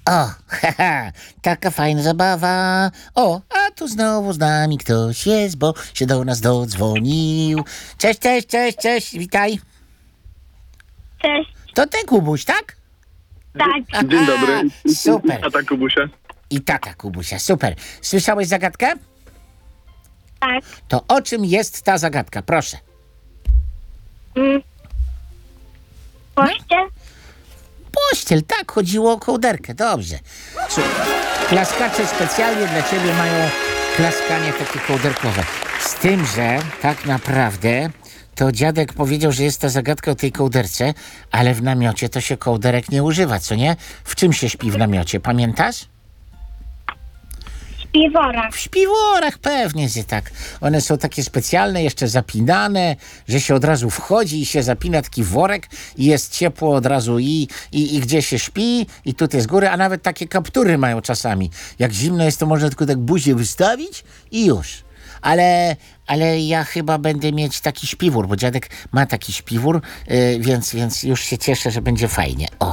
O, haha, taka fajna zabawa. O, a tu znowu z nami ktoś jest, bo się do nas dodzwonił. Cześć, cześć, cześć, cześć, witaj. Cześć. To ty, Kubuś, tak? Tak. Dzień dobry. Super. Tata Kubusia. I tata Kubusia, super. Słyszałeś zagadkę? Tak. To o czym jest ta zagadka? Proszę. Pościel? Pościel, tak, chodziło o kołderkę, dobrze. Super. Klaskacze specjalnie dla ciebie mają klaskanie takie kołderkowe. Z tym, że tak naprawdę to dziadek powiedział, że jest ta zagadka o tej kołderce, ale w namiocie to się kołderek nie używa, co nie? W czym się śpi w namiocie, pamiętasz? Śpiwora. W śpiworach pewnie, że tak. One są takie specjalne, jeszcze zapinane, że się od razu wchodzi i się zapina taki worek i jest ciepło od razu i gdzie się śpi i tutaj z góry, a nawet takie kaptury mają czasami. Jak zimno jest, to można tylko tak buzię wystawić i już. Ale ja chyba będę mieć taki śpiwór, bo dziadek ma taki śpiwór, więc już się cieszę, że będzie fajnie. O,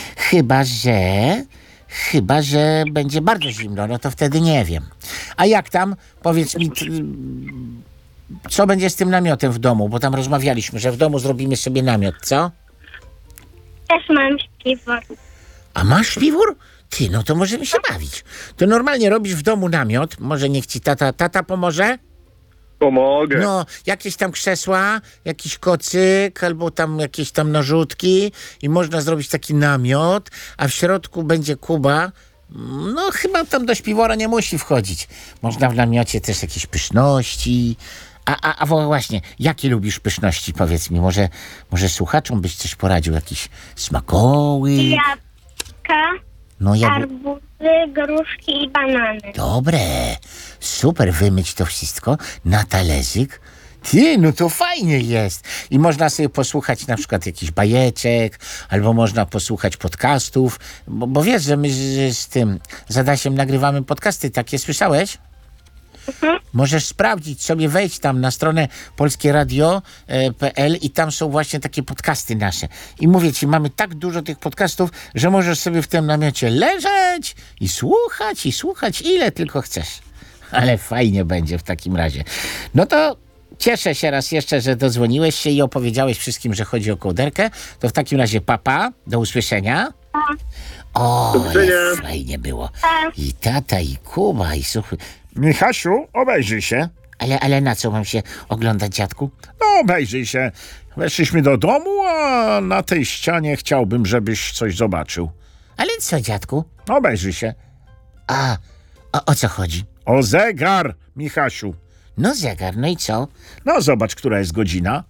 Chyba, że będzie bardzo zimno, no to wtedy nie wiem. A jak tam? Powiedz mi, co będzie z tym namiotem w domu? Bo tam rozmawialiśmy, że w domu zrobimy sobie namiot, co? Też mam śpiwór. A masz śpiwór? Ty, no to możemy się bawić. To normalnie robisz w domu namiot, może niech ci tata pomoże? Pomogę. No, jakieś tam krzesła, jakiś kocyk, albo tam jakieś tam narzutki i można zrobić taki namiot, a w środku będzie Kuba. No, chyba tam do śpiwora nie musi wchodzić. Można w namiocie też jakieś pyszności. A właśnie, jakie lubisz pyszności, powiedz mi? Może słuchaczom byś coś poradził? Jakieś smakoły? Jabłka, No, arbuzy, gruszki i banany. Dobre, super, wymyć to wszystko na talerzyk. Ty, no to fajnie jest. I można sobie posłuchać na przykład jakichś bajeczek, albo można posłuchać podcastów, bo wiesz, że my z Adasiem nagrywamy podcasty, takie słyszałeś? Możesz sprawdzić sobie, wejdź tam na stronę polskieradio.pl i tam są właśnie takie podcasty nasze. I mówię ci, mamy tak dużo tych podcastów, że możesz sobie w tym namiocie leżeć i słuchać, ile tylko chcesz. Ale fajnie będzie w takim razie. No to cieszę się raz jeszcze, że dodzwoniłeś się i opowiedziałeś wszystkim, że chodzi o kołderkę. To w takim razie papa, do usłyszenia. O, ale fajnie było. I tata, i Kuba, i słuchaj. Michasiu, obejrzyj się. Ale na co mam się oglądać, dziadku? No, obejrzyj się. Weszliśmy do domu, a na tej ścianie chciałbym, żebyś coś zobaczył. Ale co, dziadku? Obejrzyj się. O co chodzi? O zegar, Michasiu. No zegar, no i co? No, zobacz, która jest godzina.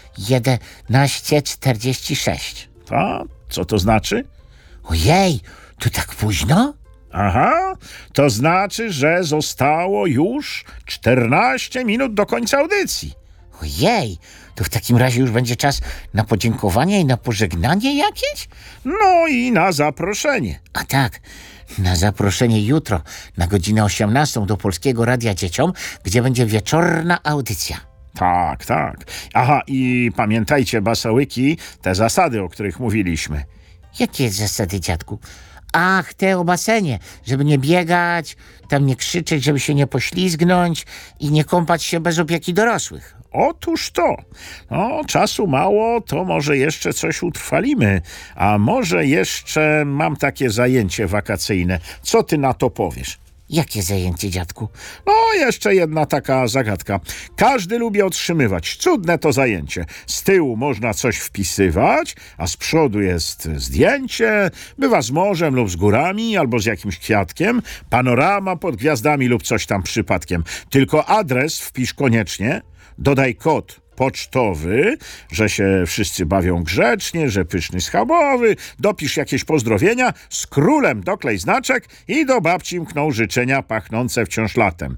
11:46. A, co to znaczy? Ojej, to tak późno? Aha, to znaczy, że zostało już 14 minut do końca audycji. Ojej, to w takim razie już będzie czas na podziękowanie i na pożegnanie jakieś? No i na zaproszenie. A tak, na zaproszenie jutro na godzinę 18 do Polskiego Radia Dzieciom, gdzie będzie wieczorna audycja. Tak, tak. Aha, i pamiętajcie, basałyki, te zasady, o których mówiliśmy. Jakie zasady, dziadku? Ach, te o basenie, żeby nie biegać, tam nie krzyczeć, żeby się nie poślizgnąć i nie kąpać się bez opieki dorosłych. Otóż to. No, czasu mało, to może jeszcze coś utrwalimy. A może jeszcze mam takie zajęcie wakacyjne. Co ty na to powiesz? Jakie zajęcie, dziadku? No, jeszcze jedna taka zagadka. Każdy lubi otrzymywać. Cudne to zajęcie. Z tyłu można coś wpisywać, a z przodu jest zdjęcie. Bywa z morzem lub z górami, albo z jakimś kwiatkiem. Panorama pod gwiazdami lub coś tam przypadkiem. Tylko adres wpisz koniecznie. Dodaj kod pocztowy, że się wszyscy bawią grzecznie, że pyszny schabowy, dopisz jakieś pozdrowienia, z królem doklej znaczek i do babci mkną życzenia pachnące wciąż latem.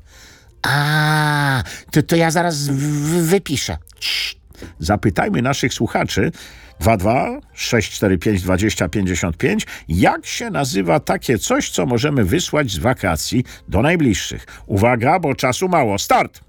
To ja zaraz wypiszę. Zapytajmy naszych słuchaczy 22 645 20 55, jak się nazywa takie coś, co możemy wysłać z wakacji do najbliższych. Uwaga, bo czasu mało. Start!